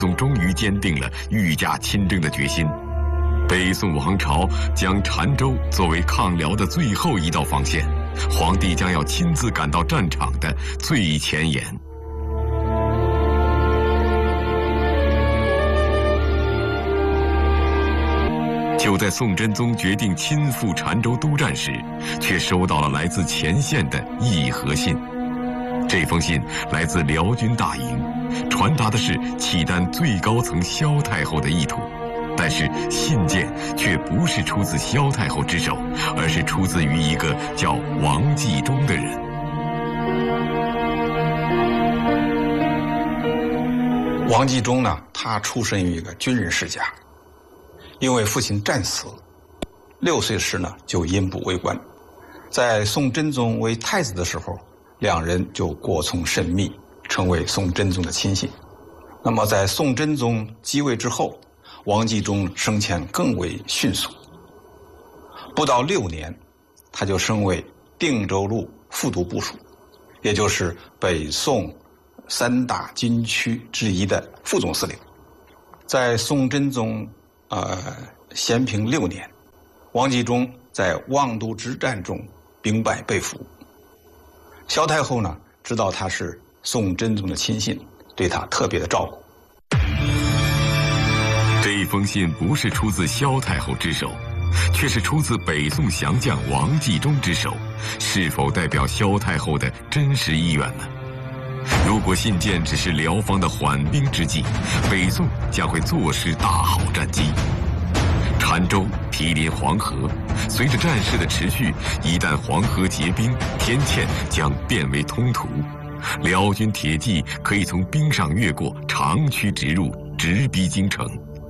宋终于坚定了御驾亲征的决心。北宋王朝将澶州作为抗辽的最后一道防线，皇帝将要亲自赶到战场的最前沿。就在宋真宗决定亲赴澶州督战时，却收到了来自前线的议和信。这封信来自辽军大营，传达的是契丹最高层萧太后的意图，但是信件却不是出自萧太后之手，而是出自于一个叫王继忠的人。 王继忠呢，他出身于一个军人世家，因为父亲战死，6岁时呢就因补为官。在宋真宗为太子的时候，两人就过从甚密，成为宋真宗的亲信。那么在宋真宗继位之后，王继忠升迁更为迅速，不到6年，他就升为定州路副都部署，也就是北宋3大军区之一的副总司令。在宋真宗咸平6年，王继忠在望都之战中兵败被俘。萧太后呢，知道他是宋真宗的亲信，对他特别的照顾。 这封信不是出自萧太后之手，却是出自北宋降将王继忠之手，是否代表萧太后的真实意愿呢？如果信件只是辽方的缓兵之计，北宋将会坐实大好战机。澶州毗邻黄河，随着战事的持续，一旦黄河结冰，天堑将变为通途，辽军铁骑可以从冰上越过，长驱直入，直逼京城。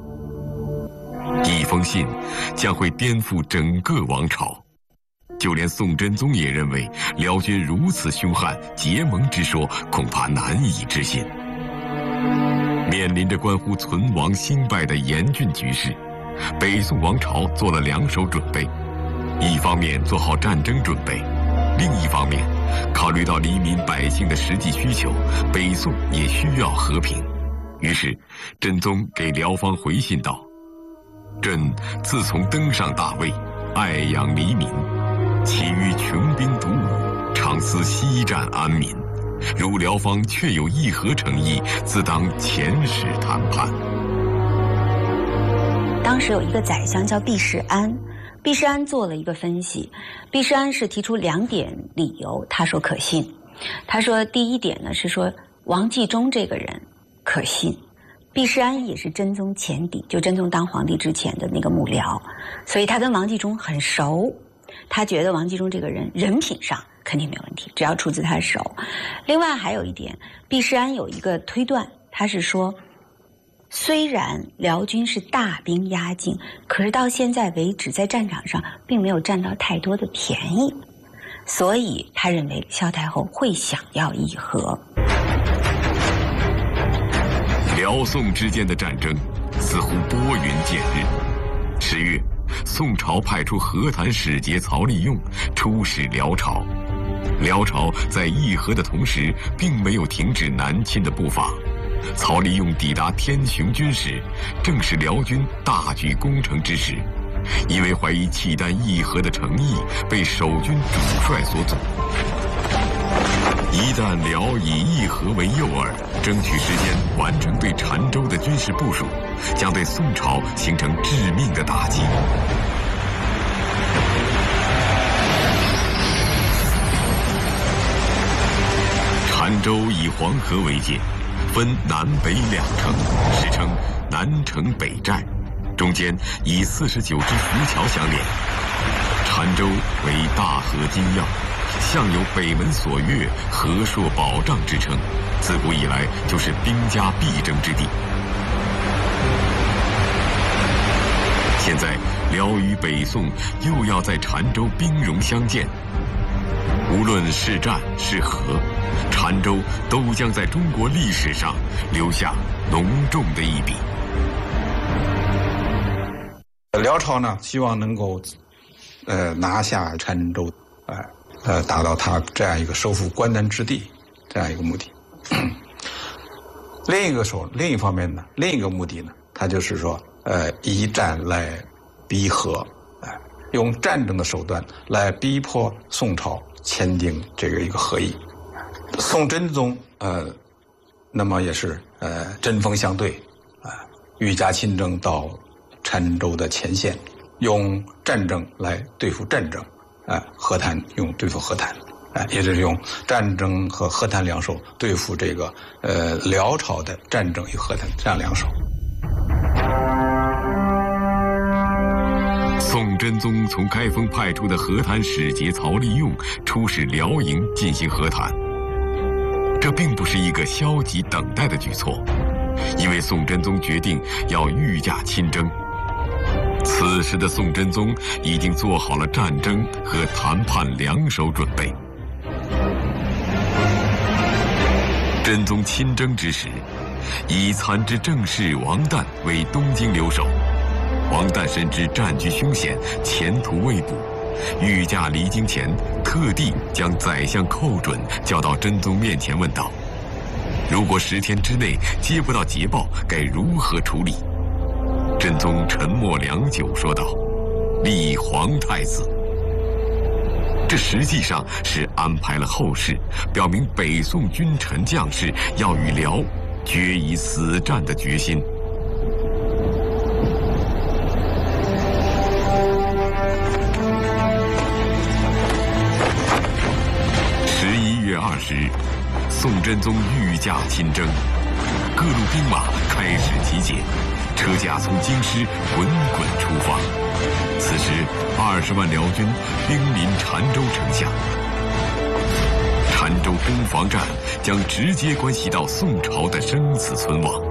一封信将会颠覆整个王朝，就连宋真宗也认为辽军如此凶悍，结盟之说恐怕难以置信。面临着关乎存亡兴败的严峻局势，北宋王朝做了2手准备，一方面做好战争准备，另一方面考虑到黎民百姓的实际需求，北宋也需要和平。于是真宗给辽方回信道：朕自从登上大位，爱养黎民，其余穷兵黩武，常思西战安民。如辽方确有议和诚意，自当遣使谈判。 当时有一个宰相叫毕世安，毕世安做了一个分析，毕世安是提出2点理由，他说可信。他说第一点呢是说王继忠这个人可信，毕世安也是真宗前邸，就真宗当皇帝之前的那个幕僚，所以他跟王继忠很熟，他觉得王继忠这个人人品上肯定没有问题，只要出自他手。另外还有一点，毕世安有一个推断，他是说虽然辽军是大兵压境，可是到现在为止在战场上并没有占到太多的便宜，所以他认为萧太后会想要议和。 辽宋之间的战争似乎拨云见日。10月，宋朝派出和谈使节曹利用出使辽朝。辽朝在议和的同时，并没有停止南侵的步伐。曹利用抵达天雄军时，正是辽军大举攻城之时。因为怀疑契丹议和的诚意，被守军主帅所阻。一旦辽以议和为诱饵，争取时间完成对澶州的军事部署，将对宋朝形成致命的打击。澶州以黄河为界，分南北2城，史称南城北寨，中间以49只浮桥相连。澶州为大河金要，向有北门锁钥、河朔保障之称，自古以来就是兵家必争之地。现在辽与北宋又要在澶州兵戎相见，无论是战是和，澶州都将在中国历史上留下浓重的一笔。 辽朝呢，希望能够拿下澶州，达到他这样一个收复关南之地这样一个目的。 另一方面呢，另一个目的呢，他就是说，以战来逼和，用战争的手段来逼迫宋朝签订这个一个和议。宋真宗那么也是针锋相对，御驾亲征到澶州的前线，用战争来对付战争，和谈用对付和谈，也就是用战争和和谈两手对付这个辽朝的战争与和谈这样两手。 宋真宗从开封派出的和谈使节曹利用出使辽营进行和谈，这并不是一个消极等待的举措，因为宋真宗决定要御驾亲征。此时的宋真宗已经做好了战争和谈判两手准备。真宗亲征之时，以参知政事王旦为东京留守。王旦深知战局凶险，前途未卜，御驾离京前，特地将宰相寇准叫到真宗面前问道：如果10天之内接不到捷报，该如何处理？真宗沉默良久，说道：立皇太子。这实际上是安排了后事，表明北宋君臣将士要与辽决一死战的决心。11月20日，宋真宗御驾亲征，各路兵马开始集结，车驾从京师滚滚出发。此时20万辽军兵临澶州城下，澶州攻防战将直接关系到宋朝的生死存亡。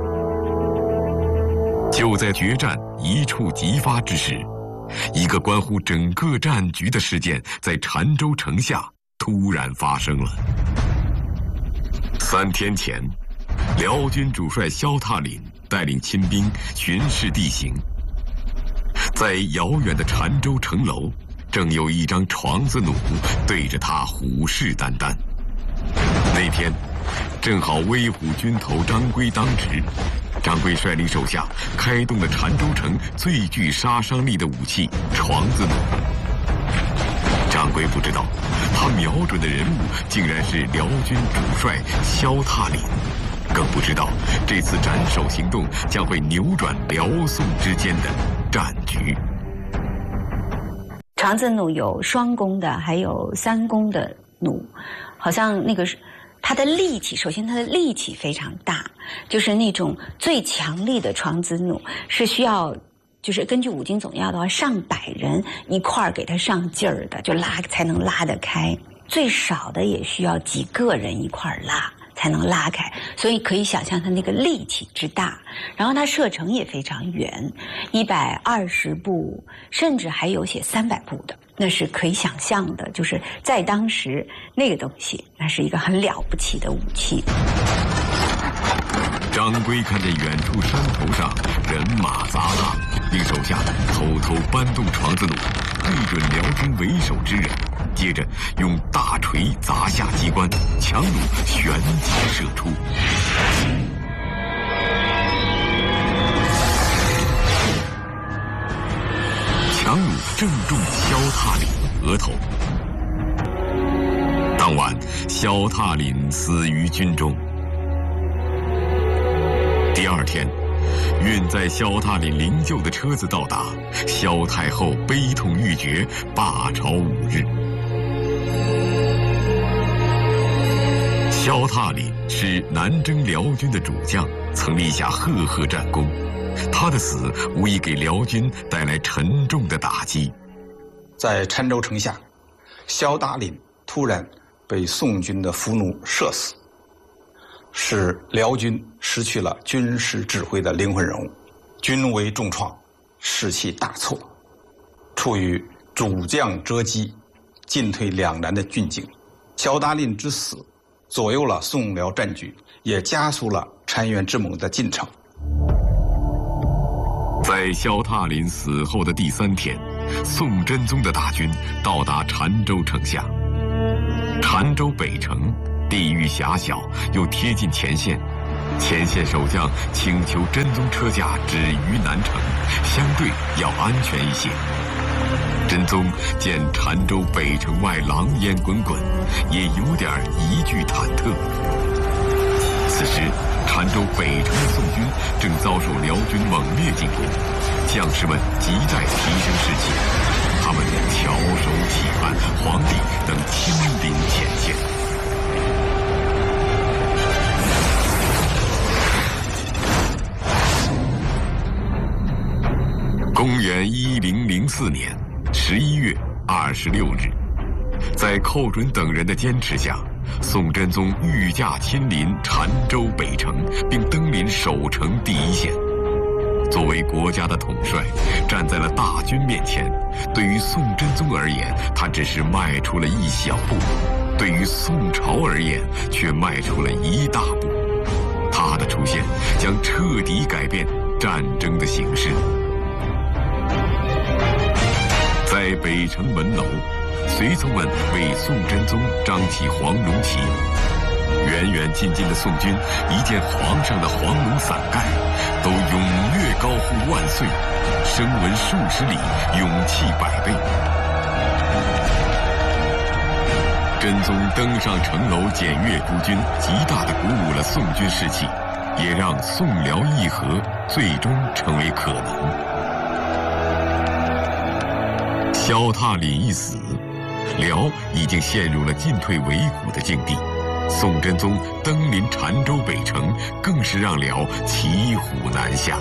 就在决战一触即发之时，一个关乎整个战局的事件在澶州城下突然发生了。3天前，辽军主帅萧挞凛带领亲兵巡视地形，在遥远的澶州城楼，正有一张床子弩对着他虎视眈眈。那天，正好威虎军头张圭当值，张圭率领手下开动了澶州城最具杀伤力的武器床子弩。张圭不知道，他瞄准的人物竟然是辽军主帅萧挞凛，更不知道这次斩首行动将会扭转辽宋之间的战局。 床子弩有双弓的，还有3弓的弩，好像那个它的力气，首先它的力气非常大，就是那种最强力的床子弩是需要，就是根据武经总要的话，上百人一块儿给它上劲儿的，就拉才能拉得开。最少的也需要几个人一块儿拉才能拉开，所以可以想象它那个力气之大。然后它射程也非常远，120步，甚至还有写300步的，那是可以想象的。就是在当时那个东西，那是一个很了不起的武器。 张圭看见远处山头上人马杂沓，令手下偷偷搬动床子弩，对准辽军为首之人，接着用大锤砸下机关，强弩旋即射出。强弩正中萧挞凛额头。当晚，萧挞凛死于军中。第2天，运载萧挞凛灵柩的车子到达，萧太后悲痛欲绝，罢朝5日。萧挞凛是南征辽军的主将，曾立下赫赫战功，他的死无疑给辽军带来沉重的打击。 在澶州城下，萧挞凛突然被宋军的俘虏射死，使辽军失去了军事指挥的灵魂人物，军威重创，士气大挫，处于主将折击、进退两难的峻境。萧挞凛之死，左右了宋辽战局，也加速了澶渊之盟的进程。 在萧挞凛死后的第3天，宋真宗的大军到达澶州城下。澶州北城地域狭小，又贴近前线， 前线守将请求真宗车驾止于南城，相对要安全一些。真宗见澶州北城外狼烟滚滚，也有点疑惧忐忑。此时，澶州北城的宋军正遭受辽军猛烈进攻，将士们急待提升士气，他们翘首企盼皇帝等亲临前线。公元1004年11月26日，在寇准等人的坚持下，宋真宗御驾亲临澶州北城，并登临守城第一线。作为国家的统帅，站在了大军面前，对于宋真宗而言，他只是迈出了一小步；对于宋朝而言，却迈出了一大步。他的出现将彻底改变战争的形势。在北城门楼，随从们为宋真宗张起黄龙旗。远远近近的宋军一见皇上的黄龙伞盖，都踊跃高呼万岁，声闻数十里，勇气百倍。真宗登上城楼检阅诸军，极大地鼓舞了宋军士气，也让宋辽议和最终成为可能。萧挞凛一死，辽已经陷入了进退维谷的境地。宋真宗登临澶州北城，更是让辽骑虎难下。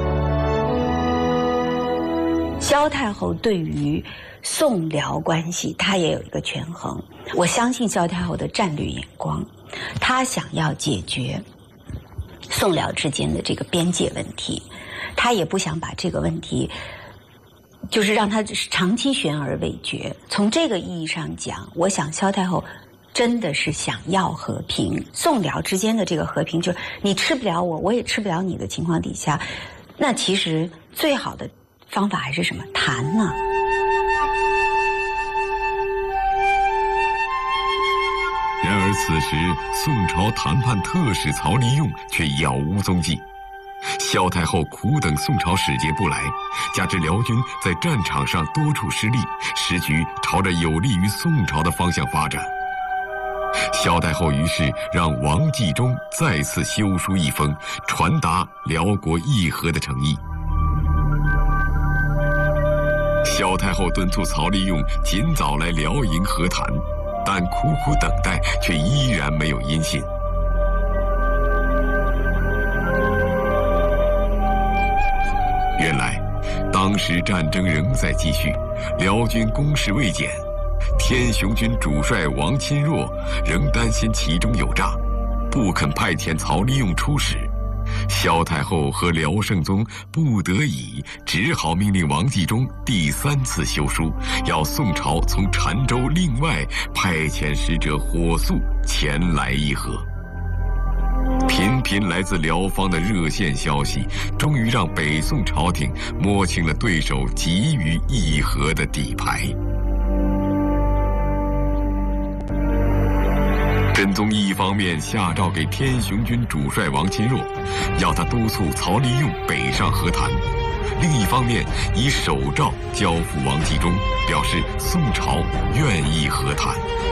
萧太后对于宋辽关系，她也有一个权衡。我相信萧太后的战略眼光，她想要解决宋辽之间的这个边界问题，她也不想把这个问题就是让它长期悬而未决。从这个意义上讲，我想萧太后真的是想要和平。宋辽之间的这个和平，就是你吃不了我，我也吃不了你的情况底下，那其实最好的方法还是什么？谈呢？ 然而此时，宋朝谈判特使曹利用却杳无踪迹。萧太后苦等宋朝使节不来，加之辽军在战场上多处失利，时局朝着有利于宋朝的方向发展。萧太后于是让王继忠再次修书一封，传达辽国议和的诚意。萧太后敦促曹利用尽早来辽营和谈，但苦苦等待却依然没有音信。原来，当时战争仍在继续，辽军攻势未减，天雄军主帅王钦若仍担心其中有诈，不肯派遣曹利用出使。萧太后和辽圣宗不得已，只好命令王继忠第3次修书，要宋朝从澶州另外派遣使者火速前来议和。频频来自辽方的热线消息，终于让北宋朝廷摸清了对手急于议和的底牌。真宗一方面下诏给天雄军主帅王钦若，要他督促曹利用北上和谈；另一方面以手诏交付王继忠，表示宋朝愿意和谈。